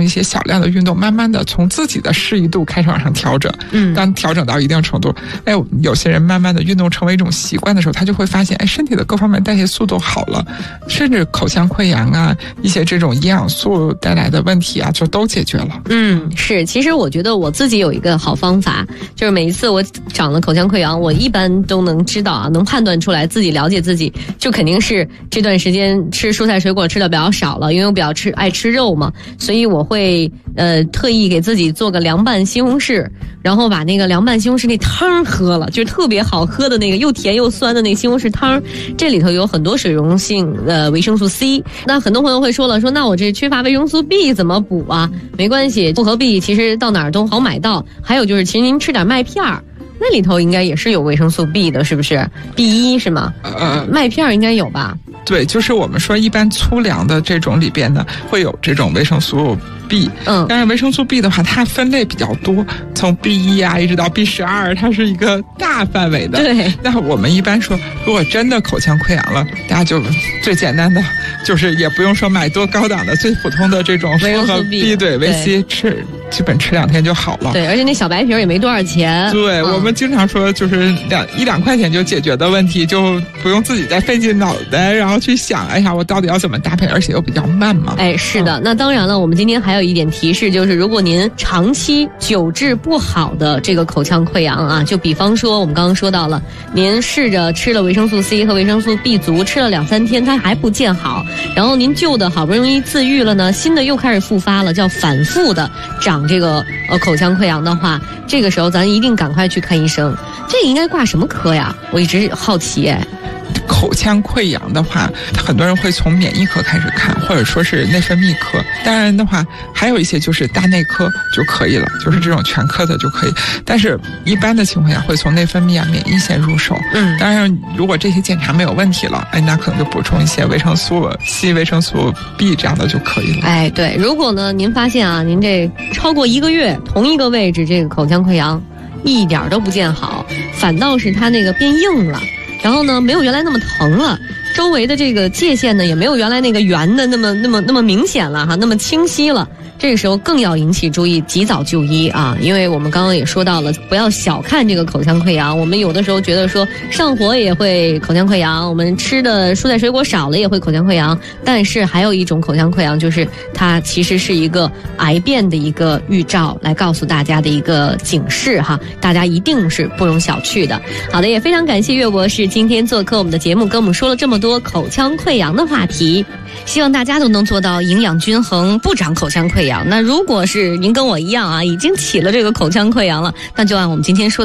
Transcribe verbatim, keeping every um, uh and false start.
些小量的运动，慢慢的从自己的适宜度开始往上调整。嗯，当调整到一定程度，哎，有些人慢慢的运动成为一种习惯的时候，他就会发现，哎，身体的各方面代谢速度好了，甚至口腔溃疡啊，一些这种营养素带来的问题啊，就都解决了。 嗯，是。其实我觉得我自己有一个好方法，就是每一次我长了口腔溃疡，我一般都能知道啊，能判断出来，自己了解自己，就肯定是这段时间吃蔬菜水果吃的比较少了，因为我比较吃爱吃肉嘛，所以我会呃特意给自己做个凉拌西红柿，然后把那个凉拌西红柿那汤喝了，就是特别好喝的那个又甜又酸的那个西红柿汤，这里头有很多水溶性呃维生素 C。那很多朋友会说了，说那我这缺乏维生素 B 怎么补啊？没关系，复合 B 其实到哪儿都好买到。还有就是，其实您吃点麦片儿，那里头应该也是有维生素 B 的，是不是 ？B 一 是吗？呃，麦片儿应该有吧？ 对，就是我们说一般粗粮的这种里边呢，会有这种维生素 B。嗯，但是维生素 B 的话，它分类比较多，从 B 一 啊一直到 B 十二，它是一个大范围的。对。那我们一般说，如果真的口腔溃疡了，大家就最简单的，就是也不用说买多高档的，最普通的这种维生素 B， 对维 C 吃，基本吃两天就好了。 对，而且那小白瓶也没多少钱。 对，嗯、我们经常说，就是两一两块钱就解决的问题，就不用自己再费尽脑袋，然后去想，哎呀，我到底要怎么搭配，而且又比较慢嘛。 哎，是的。嗯、那当然了，我们今天还有一点提示，就是如果您长期久治不好的这个口腔溃疡啊，就比方说我们刚刚说到了，您试着吃了维生素 C 和维生素 B 族，吃了两三天，它还不见好，然后您旧的好不容易自愈了呢，新的又开始复发了，叫反复的长这个呃口腔溃疡的话，这个时候咱一定赶快去看医生。这个应该挂什么科呀？我一直好奇哎。 口腔溃疡的话，很多人会从免疫科开始看，或者说是内分泌科。当然的话，还有一些就是大内科就可以了，就是这种全科的就可以。但是一般的情况下，会从内分泌啊、免疫先入手。嗯，当然，如果这些检查没有问题了，哎，那可能就补充一些维生素 C、维生素 B 这样的就可以了。 哎，对，如果呢，您发现啊，您这超过一个月同一个位置这个口腔溃疡一点都不见好，反倒是它那个变硬了。然后呢，没有原来那么疼了，周围的这个界限呢，也没有原来那个圆的那么那么那么明显了哈，那么清晰了。这个时候更要引起注意，及早就医啊！因为我们刚刚也说到了，不要小看这个口腔溃疡。我们有的时候觉得说上火也会口腔溃疡，我们吃的蔬菜水果少了也会口腔溃疡，但是还有一种口腔溃疡，就是它其实是一个癌变的一个预兆，来告诉大家的一个警示哈，大家一定是不容小觑的。好的，也非常感谢岳博士今天做客我们的节目，跟我们说了这么多口腔溃疡的话题，希望大家都能做到营养均衡，不长口腔溃疡。那如果是您跟我一样啊，已经起了这个口腔溃疡了，那就按我们今天说